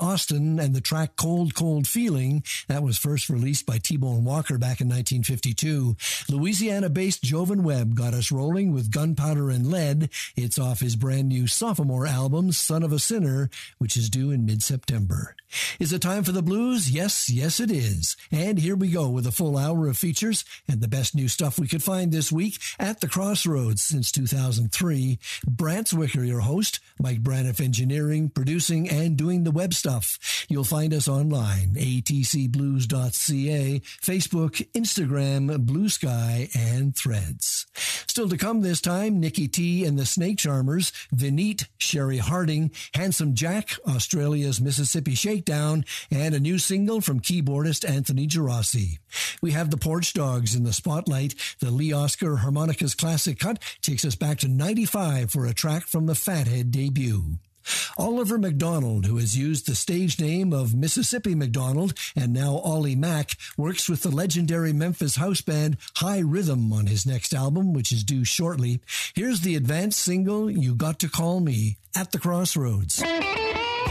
Austin and the track Cold, Cold Feeling. That was first released by T-Bone Walker back in 1952. Louisiana-based Jovan Webb got us rolling with Gunpowder and Lead. It's off his brand new sophomore album, Son of a Sinner, which is due in mid-September. Is it time for the blues? Yes, it is. And here we go with a full hour of features and the best new stuff we could find this week at the Crossroads since 2003. Brant Zwicker, your host, Mike Braniff engineering, producing, and doing the web stuff. You'll find us online, atcblues.ca, Facebook, Instagram, Blue Sky, and Threads. Still to come this time, Nikki T and the Snake Charmers, Vineet, Sherry Harding, Handsome Jack, Australia's Mississippi Shakedown, and a new single from keyboardist Anthony Gerasi. We have the Porch Dogs in the spotlight. The Lee Oscar Harmonicas Classic Cut takes us back to 95 for a track from the Fathead debut. Oliver McDonald, who has used the stage name of Mississippi McDonald and now Ollie Mack, works with the legendary Memphis house band High Rhythm on his next album, which is due shortly. Here's the advanced single, You Got to Call Me, at the Crossroads.